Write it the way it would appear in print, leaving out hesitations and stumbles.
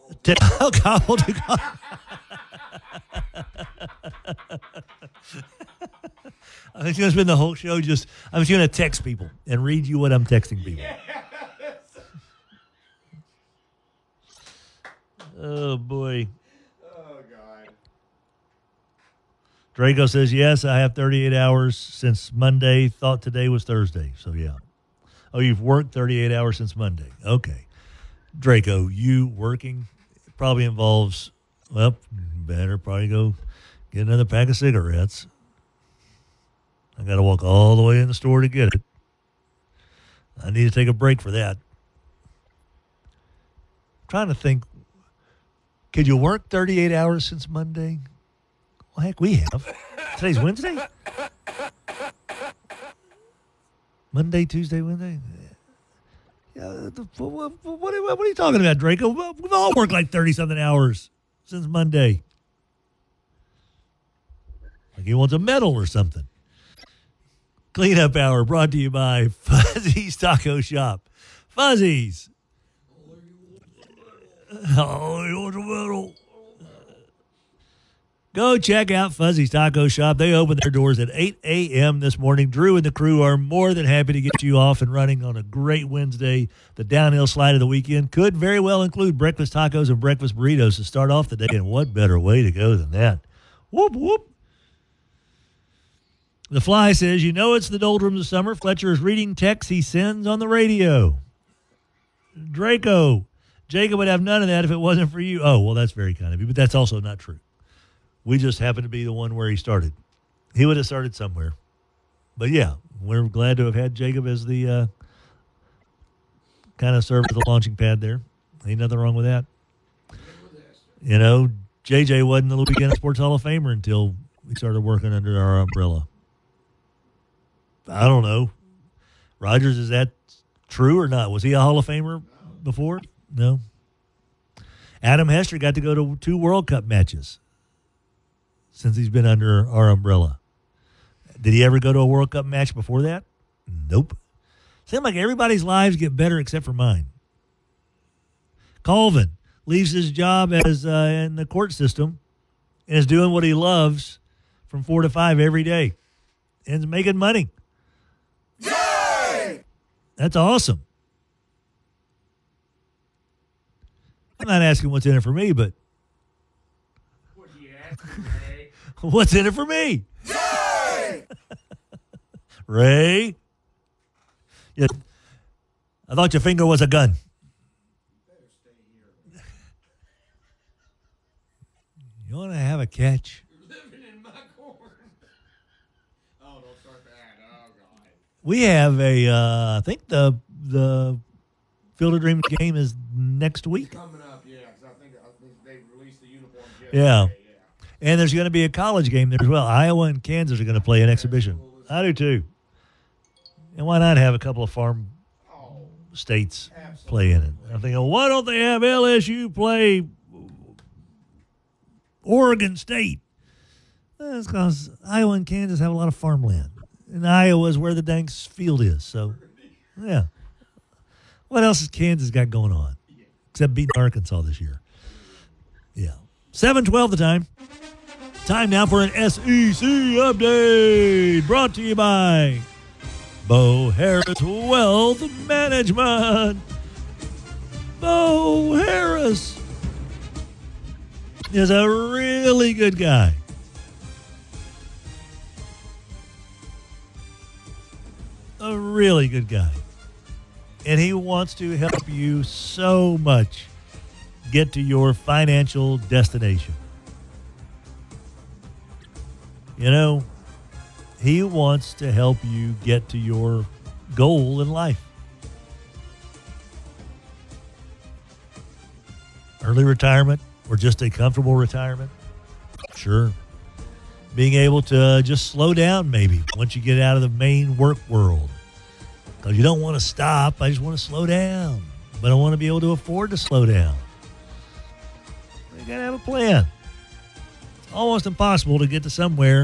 Gobbledygook. I'm just going to spend the whole show I'm just going to text people and read you what I'm texting people. Oh, boy. Oh, God. Draco says, yes, I have 38 hours since Monday. Thought today was Thursday. So, yeah. Oh, you've worked 38 hours since Monday. Okay. Draco, you working probably involves, well, better probably go get another pack of cigarettes. I got to walk all the way in the store to get it. I need to take a break for that. I'm trying to think. Could you work 38 hours since Monday? Well, heck, we have. Today's Wednesday? Monday, Tuesday, Wednesday? Yeah, what are you talking about, Draco? We've all worked like 30-something hours since Monday. Like he wants a medal or something. Cleanup Hour brought to you by Fuzzy's Taco Shop. Fuzzy's. Oh, you want a medal? Go check out Fuzzy's Taco Shop. They open their doors at 8 a.m. this morning. Drew and the crew are more than happy to get you off and running on a great Wednesday. The downhill slide of the weekend could very well include breakfast tacos and breakfast burritos to start off the day. And what better way to go than that? Whoop, whoop. The Fly says, you know it's the doldrums of summer. Fletcher is reading texts he sends on the radio. Draco, Jacob would have none of that if it wasn't for you. Oh, well, that's very kind of you, but that's also not true. We just happen to be the one where he started. He would have started somewhere. But, yeah, we're glad to have had Jacob as the kind of serve as the launching pad there. Ain't nothing wrong with that. You know, JJ wasn't the Louisiana Sports Hall of Famer until we started working under our umbrella. I don't know. Rogers, is that true or not? Was he a Hall of Famer before? No. Adam Hester got to go to 2 World Cup matches since he's been under our umbrella. Did he ever go to a World Cup match before that? Nope. Seems like everybody's lives get better except for mine. Colvin leaves his job as in the court system and is doing what he loves from 4 to 5 every day and is making money. Yay! That's awesome. I'm not asking what's in it for me, but What are you asking, Ray? what's in it for me? Yay! Ray? Yeah, I thought your finger was a gun. Better stay here. You want to have a catch? You're living in my corn. Oh, don't start that. Oh, God. We have I think the Field of Dreams game is next week. Coming up, yeah, because I think they released the uniforms Yeah. yesterday. Yeah. And there's going to be a college game there as well. Iowa and Kansas are going to play an exhibition. I do too. And why not have a couple of farm states play in it? I'm thinking, why don't they have LSU play Oregon State? That's because Iowa and Kansas have a lot of farmland. And Iowa is where the dang field is. So, yeah. What else has Kansas got going on? Except beating Arkansas this year. Yeah. 7:12 the time. Time now for an SEC update. Brought to you by Bo Harris Wealth Management. Bo Harris is a really good guy. A really good guy. And he wants to help you so much get to your financial destination. You know, he wants to help you get to your goal in life. Early retirement or just a comfortable retirement? Sure. Being able to just slow down maybe once you get out of the main work world. Because you don't want to stop. I just want to slow down. But I want to be able to afford to slow down. You got to have a plan. It's almost impossible to get to somewhere